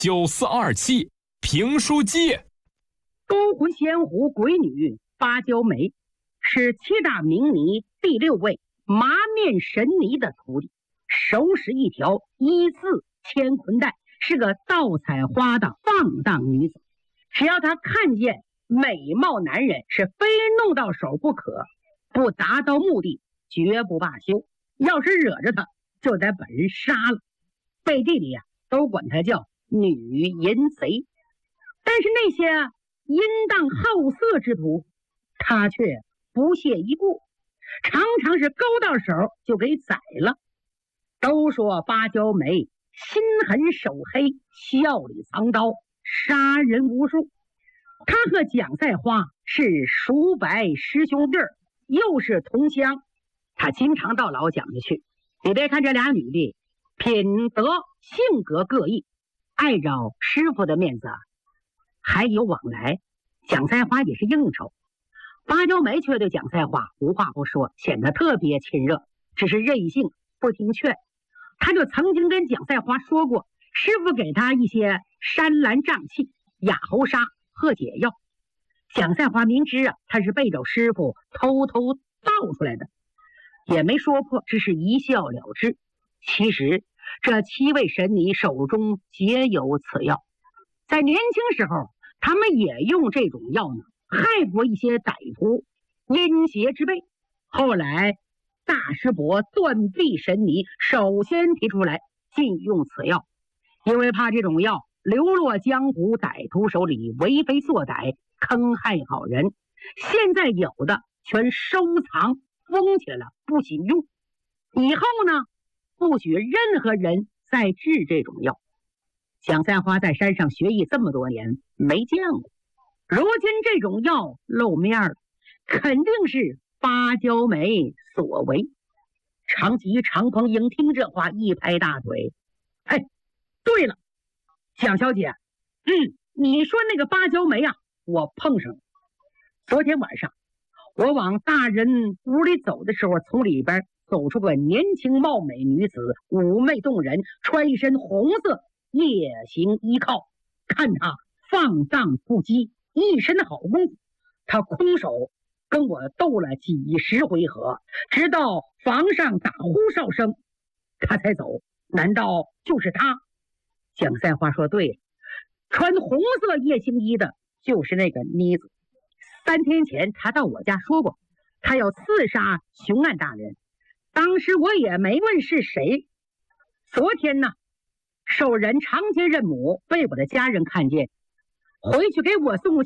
9427评书界。 勾魂仙狐鬼女芭蕉梅是7大名尼第6位麻面神尼的徒弟，手使一条1字牵魂带，是个盗采花的放荡女子。只要她看见美貌男人，是非弄到手不可，不达到目的绝不罢休。要是惹着她，就得把人杀了。背地里都管她叫女淫贼。但是那些淫荡好色之徒，他却不屑一顾，常常是勾到手就给宰了。都说芭蕉梅心狠手黑，笑里藏刀，杀人无数。他和蒋赛花是叔伯师兄弟，又是同乡，他经常到老蒋家去。你别看这俩女的品德性格各异，碍着师傅的面子还有往来。蒋赛花也是应酬，芭蕉梅却对蒋赛花无话不说，显得特别亲热，只是任性不听劝。他就曾经跟蒋赛花说过，师傅给他一些山兰瘴气、哑喉沙和解药。蒋赛花明知他是背着师傅偷偷倒出来的，也没说破，只是一笑了之。其实这7位神尼手中皆有此药，在年轻时候他们也用这种药呢，害过一些歹徒阴邪之辈。后来大师伯断臂神尼首先提出来禁用此药，因为怕这种药流落江湖歹徒手里为非作歹，坑害好人。现在有的全收藏封起来了，不许用。以后呢，不许任何人再制这种药。蒋赛花在山上学艺这么多年，没见过，如今这种药露面了，肯定是芭蕉梅所为。长吉常鹏英听这话，一拍大腿：“哎，对了，蒋小姐，你说那个芭蕉梅我碰上了。昨天晚上我往大人屋里走的时候，从里边走出个年轻貌美女子，妩媚动人，穿一身红色夜行衣靠，看她放荡不羁，一身好功夫。她空手跟我斗了几十回合，直到房上打呼哨声，她才走。难道就是她？”蒋赛花说：“对了，穿红色夜行衣的就是那个妮子。3天前她到我家说过，她要刺杀凶案大人。当时我也没问是谁。昨天呢，受人长街认母，被我的家人看见，回去给我送